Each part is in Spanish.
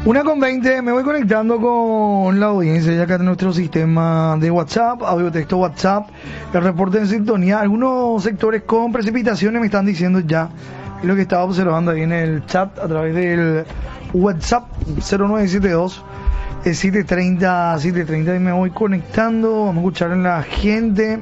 1:20, me voy conectando con la audiencia ya acá en nuestro sistema de WhatsApp, audio texto WhatsApp, el reporte en sintonía. Algunos sectores con precipitaciones me están diciendo ya, es lo que estaba observando ahí en el chat a través del WhatsApp 0972 730 y me voy conectando. Vamos a escuchar a la gente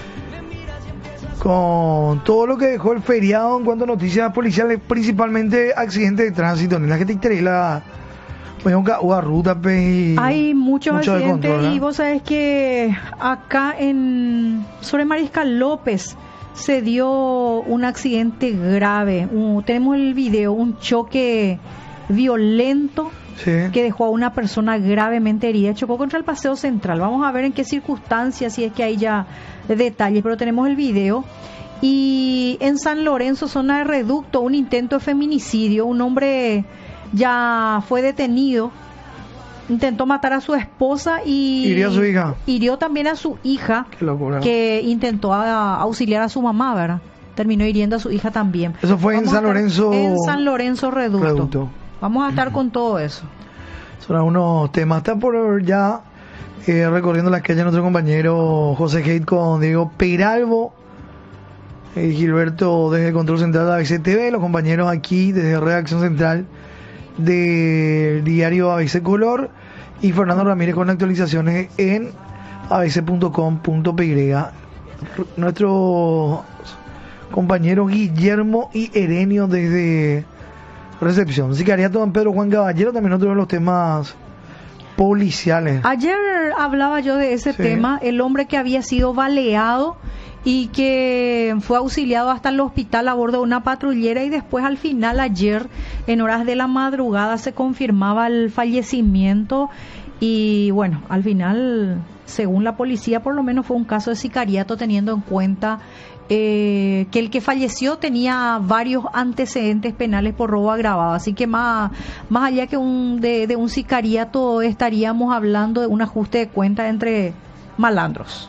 con todo lo que dejó el feriado en cuanto a noticias policiales, principalmente accidentes de tránsito. En la que te interesa la ruta, hay muchos accidentes control, y vos sabés que acá sobre Mariscal López se dio un accidente grave. Tenemos el video, un choque violento, sí, que dejó a una persona gravemente herida. Chocó contra el Paseo Central. Vamos a ver en qué circunstancias, si es que hay ya detalles, pero tenemos el video. Y en San Lorenzo, zona de Reducto, un intento de feminicidio. Un hombre ya fue detenido, intentó matar a su esposa y hirió a su hija. Hirió también a su hija. Qué locura. Que intentó auxiliar a su mamá, ¿verdad? Terminó hiriendo a su hija también. Eso fue en San Lorenzo. En San Lorenzo Reducto. Vamos a estar con todo eso. Son algunos temas. Está por ya recorriendo las calles nuestro compañero José Haidt con Diego Peralvo, Gilberto desde el Control Central de ABC TV, los compañeros aquí desde Redacción Central del diario ABC Color y Fernando Ramírez con actualizaciones en abc.com.py. Nuestros compañeros Guillermo y Erenio desde Recepción. Sicariato don Pedro Juan Caballero, también otro de los temas policiales. Ayer hablaba yo de ese tema, el hombre que había sido baleado y que fue auxiliado hasta el hospital a bordo de una patrullera, y después al final ayer en horas de la madrugada se confirmaba el fallecimiento. Y bueno, al final, según la policía, por lo menos fue un caso de sicariato, teniendo en cuenta que el que falleció tenía varios antecedentes penales por robo agravado. Así que más allá que de un sicariato, estaríamos hablando de un ajuste de cuenta entre malandros.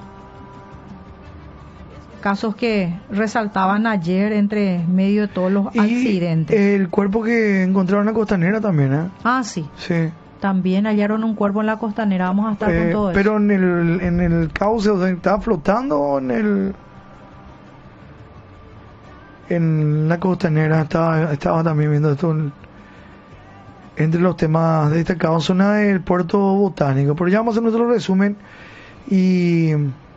Casos que resaltaban ayer entre medio de todos los accidentes. El cuerpo que encontraron en la Costanera también, ¿eh? Ah, sí. Sí. También hallaron un cuerpo en la Costanera. Vamos a estar con todo eso. Pero en el cauce, o sea, ¿estaba flotando o en la Costanera? Estaba también viendo esto entre los temas destacados, zona del Puerto Botánico. Pero ya vamos a hacer nuestro resumen y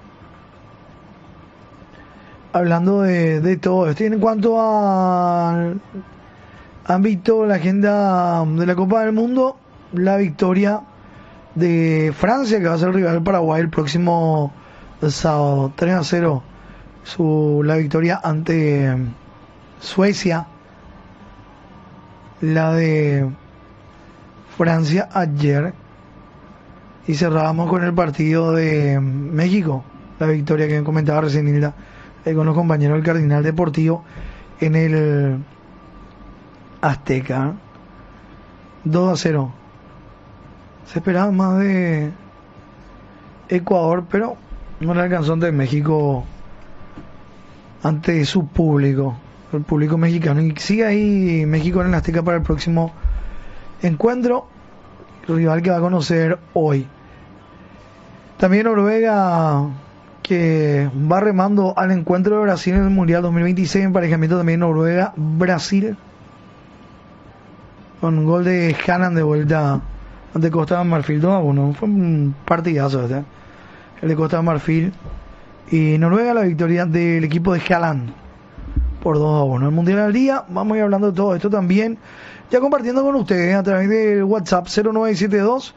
hablando de todo esto. Y en cuanto a ámbito, la agenda de la Copa del Mundo, la victoria de Francia, que va a ser el rival del Paraguay el próximo sábado, 3-0, la victoria ante Suecia. La de Francia ayer. Y cerrábamos con el partido de México, la victoria que comentaba recién Hilda, con los compañeros del Cardinal Deportivo en el Azteca. 2-0. Se esperaba más de Ecuador, pero no le alcanzó ante México, ante su público, el público mexicano. Y sigue ahí México en el Azteca para el próximo encuentro, el rival que va a conocer hoy. También Noruega, que va remando al encuentro de Brasil en el Mundial 2026, emparejamiento también Noruega-Brasil, con un gol de Haaland de vuelta ante Costa de Marfil. 2-1, fue un partidazo el de Costa de Marfil. Y Noruega, la victoria del equipo de Haaland por 2-1. El Mundial al día, vamos a ir hablando de todo esto también, ya compartiendo con ustedes a través del WhatsApp 0972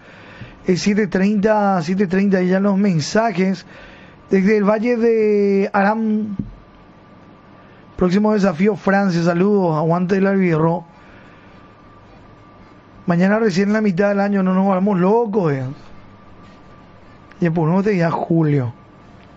730 y ya los mensajes desde el Valle de Aram. Próximo desafío Francia, saludos, aguante el albirro. Mañana recién en la mitad del año, no nos vamos locos. Y después no te diga julio.